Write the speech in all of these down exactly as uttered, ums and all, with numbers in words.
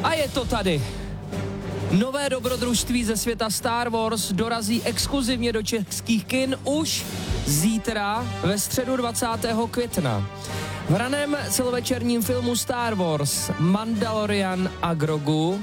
A je to tady. Nové dobrodružství ze světa Star Wars dorazí exkluzivně do českých kin už zítra ve středu dvacátého května. V raném celovečerním filmu Star Wars Mandalorian a Grogu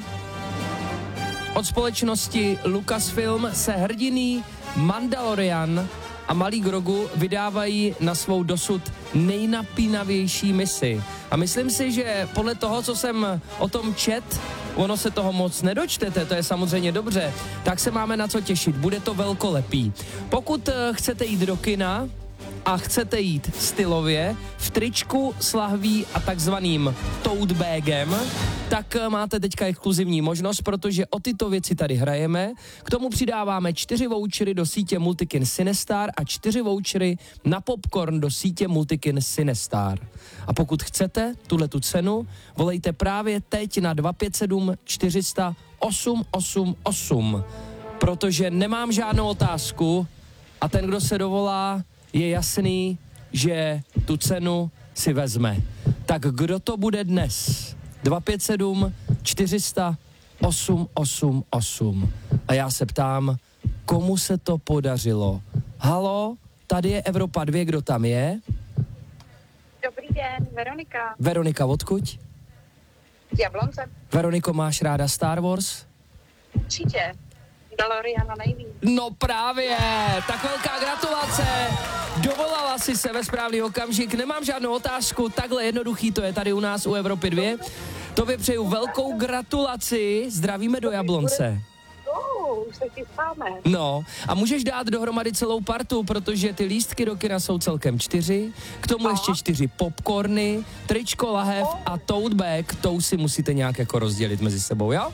od společnosti Lucasfilm se hrdinný Mandalorian a malý Grogu vydávají na svou dosud nejnapínavější misi. A myslím si, že podle toho, co jsem o tom čet, ono se toho moc nedočtete, to je samozřejmě dobře, tak se máme na co těšit, bude to velkolepý. Pokud chcete jít do kina a chcete jít stylově, v tričku s lahví a takzvaným tote bagem, tak máte teďka exkluzivní možnost, protože o tyto věci tady hrajeme. K tomu přidáváme čtyři vouchery do sítě Multikin Cinestar a čtyři vouchery na popcorn do sítě Multikin Cinestar. A pokud chcete tuhletu cenu, volejte právě teď na dva pět sedm čtyři sta osm osm osm, protože nemám žádnou otázku a ten, kdo se dovolá, je jasný, že tu cenu si vezme. Tak kdo to bude dnes? dva pět sedm čtyři sta osm osm osm. A já se ptám, komu se to podařilo? Halo, tady je Evropa dva, kdo tam je? Dobrý den, Veronika. Veronika, odkud? Z Jablonce. Veroniko, máš ráda Star Wars? Určitě. Mandaloriana nejvíc. No právě, tak velká gratulace. Dovolala si se ve správný okamžik, nemám žádnou otázku, takhle jednoduchý to je tady u nás u Evropy dva. Tobě přeju velkou gratulaci, zdravíme do Jablonce. Oh, už se chystáme. No, a můžeš dát dohromady celou partu, protože ty lístky do kina jsou celkem čtyři, k tomu ještě čtyři popcorny, tričko, lahev a tote bag, tou si musíte nějak jako rozdělit mezi sebou, jo?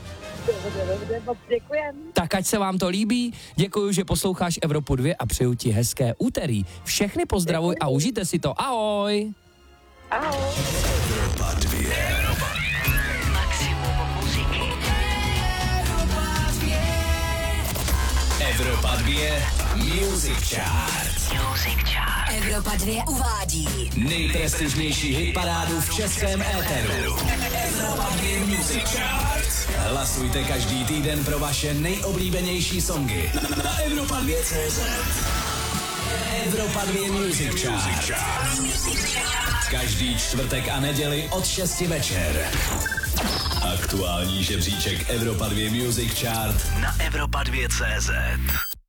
Děkujem. Tak ať se vám to líbí, děkuji, že posloucháš Evropu dva a přeju ti hezké úterý. Všechny pozdravuj a užijte si to. Ahoj. Ahoj. Evropa dva. Maximum muziky. Evropa dva Music Chart. Music Chart. Evropa dva uvádí nejprestižnější hitparádu v českém éteru. Evropa dva Music Chart. Hlasujte každý týden pro vaše nejoblíbenější songy na Evropa dva tečka cé zet. Evropa dva Music Chart. Každý čtvrtek a neděli od šesti večer. Aktuální žebříček Evropa dva Music Chart na Evropa dva tečka cé zet.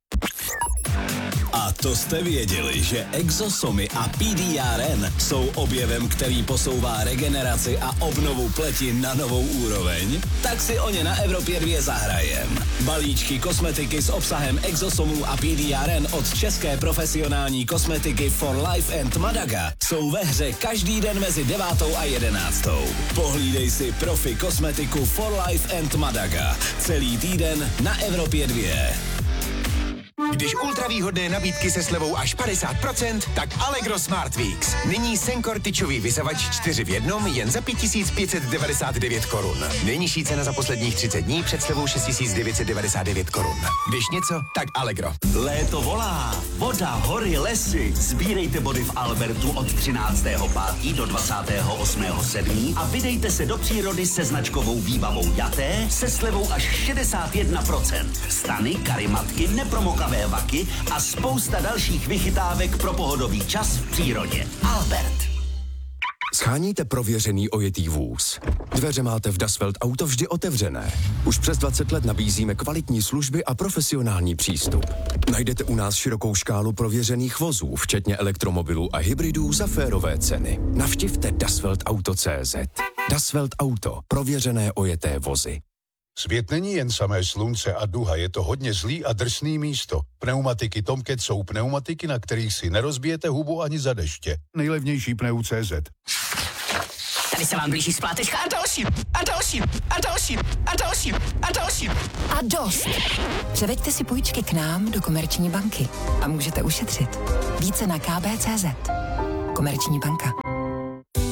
A to jste věděli, že exosomy a P D R N jsou objevem, který posouvá regeneraci a obnovu pleti na novou úroveň? Tak si o ně na Evropě dva zahrajem. Balíčky kosmetiky s obsahem exosomů a P D R N od české profesionální kosmetiky For Life and Madaga jsou ve hře každý den mezi devátou a jedenáctou. Pohlídej si profi kosmetiku For Life and Madaga celý týden na Evropě dva. Když ultravýhodné nabídky se slevou až padesát procent, tak Allegro Smart Weeks. Nyní Senkor tyčový vysavač čtyři v jednom jen za pět tisíc pět set devadesát devět korun. Nejnižší cena za posledních třicet dní před slevou šest tisíc devět set devadesát devět korun. Když něco, tak Allegro. Léto volá. Voda, hory, lesy. Sbírejte body v Albertu od třináctého pátého do dvacátého osmého sedmého a vydejte se do přírody se značkovou výbavou Jaté se slevou až šedesát jedna procent. Stany, karimatky, nepromokavé vaky a spousta dalších vychytávek pro pohodový čas v přírodě. Albert. Sháníte prověřený ojetý vůz. Dveře máte v Das Welt Auto vždy otevřené. Už přes dvacet let nabízíme kvalitní služby a profesionální přístup. Najdete u nás širokou škálu prověřených vozů, včetně elektromobilů a hybridů za férové ceny. Navštivte dasweltauto tečka cé zet. Das Welt Auto. Prověřené ojeté vozy. Svět není jen samé slunce a duha, je to hodně zlý a drsný místo. Pneumatiky Tomcat jsou pneumatiky, na kterých si nerozbijete hubu ani za deště. Nejlevnější pneu tečka cé zet. Tady se vám blíží splátečka a další, a další, a další, a další, a další. A dost. Převeďte si půjčky k nám do Komerční banky a můžete ušetřit. Více na k b tečka cé zet. Komerční banka. Premium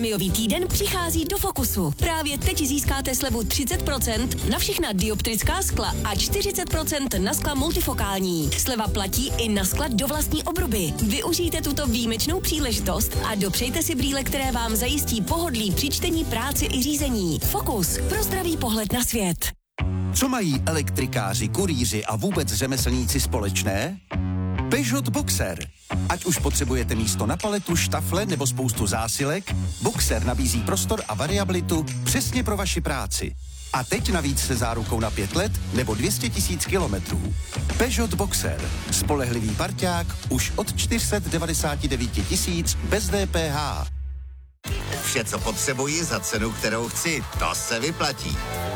Stanleyový týden přichází do Fokusu. Právě teď získáte slevu třicet procent na všechna dioptrická skla a čtyřicet procent na skla multifokální. Sleva platí i na skla do vlastní obruby. Využijte tuto výjimečnou příležitost a dopřejte si brýle, které vám zajistí pohodlí při čtení, práci i řízení. Fokus pro zdravý pohled na svět. Co mají elektrikáři, kurýři a vůbec řemeslníci společné? Peugeot Boxer. Ať už potřebujete místo na paletu, štafle nebo spoustu zásilek, Boxer nabízí prostor a variabilitu přesně pro vaši práci. A teď navíc se zárukou na pět let nebo dvě stě tisíc kilometrů. Peugeot Boxer. Spolehlivý parťák už od čtyři sta devadesát devět tisíc bez D P H. Vše, co potřebuji za cenu, kterou chci, to se vyplatí.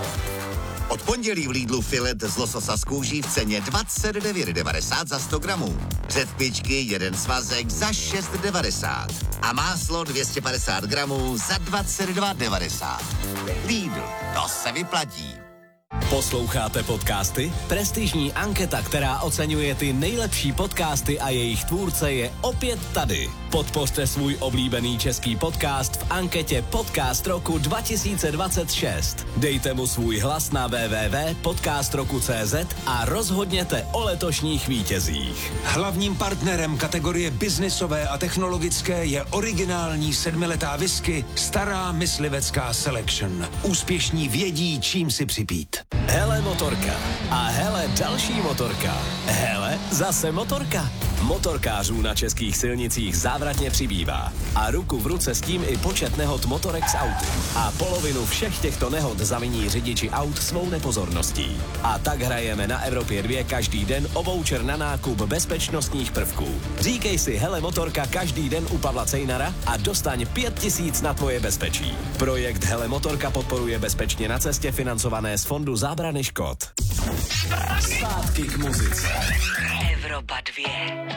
Od pondělí v Lidlu filet z lososa z kůží v ceně dvacet devět devadesát za sto gramů. Řetkvičky jeden svazek za šest devadesát. A máslo dvě stě padesát gramů za dvacet dva devadesát. Lidl, to se vyplatí. Posloucháte podcasty? Prestižní anketa, která oceňuje ty nejlepší podcasty a jejich tvůrce, je opět tady. Podpořte svůj oblíbený český podcast v anketě Podcast roku dva tisíce dvacet šest. Dejte mu svůj hlas na w w w tečka podcast roku tečka c z a rozhodněte o letošních vítězích. Hlavním partnerem kategorie biznisové a technologické je originální sedmiletá whisky Stará myslivecká Selection. Úspěšní vědí, čím si připít. Hele motorka. A hele další motorka. Hele zase motorka. Motorkářů na českých silnicích závratně přibývá. A ruku v ruce s tím i počet nehod motorek s auty. A polovinu všech těchto nehod zaviní řidiči aut svou nepozorností. A tak hrajeme na Evropě dva každý den o voucher na nákup bezpečnostních prvků. Říkej si hele motorka každý den u Pavla Cejnara a dostaň pět tisíc na tvoje bezpečí. Projekt Hele motorka podporuje Bezpečně na cestě, financované z Fondu zábrany škod. Zpátky k muzice. Evropa dva.